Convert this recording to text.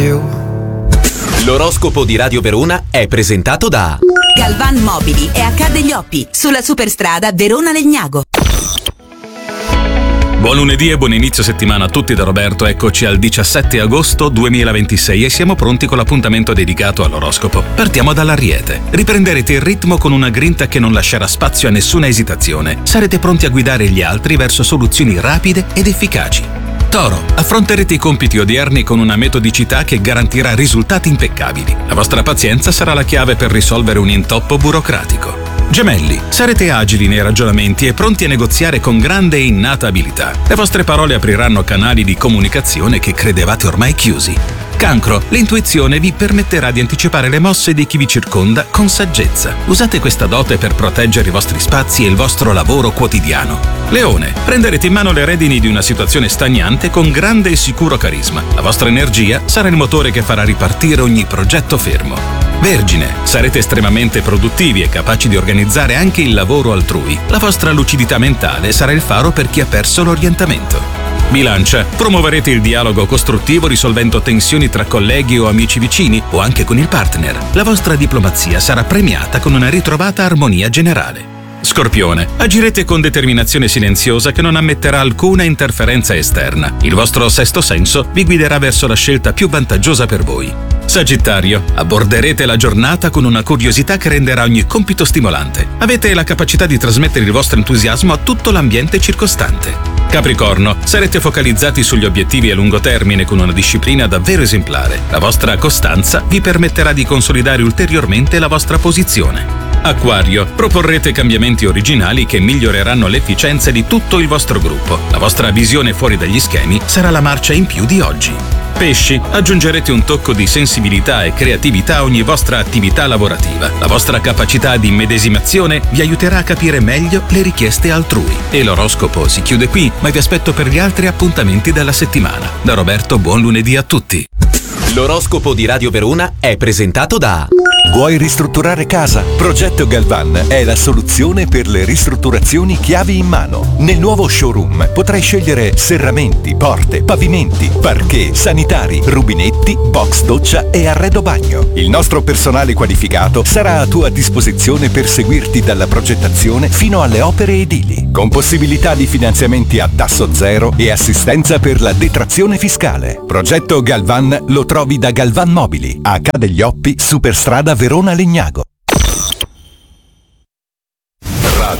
più. L'oroscopo di Radio Verona è presentato da Galvan Mobili e Accade gli Oppi, sulla superstrada Verona-Legnago. Buon lunedì e buon inizio settimana a tutti da Roberto. Eccoci al 17 agosto 2026 e siamo pronti con l'appuntamento dedicato all'oroscopo. Partiamo dall'Ariete. Riprenderete il ritmo con una grinta che non lascerà spazio a nessuna esitazione. Sarete pronti a guidare gli altri verso soluzioni rapide ed efficaci. Toro, affronterete i compiti odierni con una metodicità che garantirà risultati impeccabili. La vostra pazienza sarà la chiave per risolvere un intoppo burocratico. Gemelli, sarete agili nei ragionamenti e pronti a negoziare con grande e innata abilità. Le vostre parole apriranno canali di comunicazione che credevate ormai chiusi. Cancro, l'intuizione vi permetterà di anticipare le mosse di chi vi circonda con saggezza. Usate questa dote per proteggere i vostri spazi e il vostro lavoro quotidiano. Leone, prenderete in mano le redini di una situazione stagnante con grande e sicuro carisma. La vostra energia sarà il motore che farà ripartire ogni progetto fermo. Vergine, sarete estremamente produttivi e capaci di organizzare anche il lavoro altrui. La vostra lucidità mentale sarà il faro per chi ha perso l'orientamento. Bilancia, promuoverete il dialogo costruttivo risolvendo tensioni tra colleghi o amici vicini o anche con il partner. La vostra diplomazia sarà premiata con una ritrovata armonia generale. Scorpione, agirete con determinazione silenziosa che non ammetterà alcuna interferenza esterna. Il vostro sesto senso vi guiderà verso la scelta più vantaggiosa per voi. Sagittario, aborderete la giornata con una curiosità che renderà ogni compito stimolante. Avete la capacità di trasmettere il vostro entusiasmo a tutto l'ambiente circostante. Capricorno, sarete focalizzati sugli obiettivi a lungo termine con una disciplina davvero esemplare. La vostra costanza vi permetterà di consolidare ulteriormente la vostra posizione. Acquario, proporrete cambiamenti originali che miglioreranno l'efficienza di tutto il vostro gruppo. La vostra visione fuori dagli schemi sarà la marcia in più di oggi. Pesci, aggiungerete un tocco di sensibilità e creatività a ogni vostra attività lavorativa. La vostra capacità di immedesimazione vi aiuterà a capire meglio le richieste altrui. E l'oroscopo si chiude qui, ma vi aspetto per gli altri appuntamenti della settimana. Da Roberto, buon lunedì a tutti. L'oroscopo di Radio Verona è presentato da Vuoi ristrutturare casa? Progetto Galvan è la soluzione per le ristrutturazioni chiavi in mano. Nel nuovo showroom potrai scegliere serramenti, porte, pavimenti, parquet, sanitari, rubinetti, box doccia e arredo bagno. Il nostro personale qualificato sarà a tua disposizione per seguirti dalla progettazione fino alle opere edili, con possibilità di finanziamenti a tasso zero e assistenza per la detrazione fiscale. Progetto Galvan lo trovi da Galvan Mobili, a Accade gli Oppi, superstrada Verona-Legnago.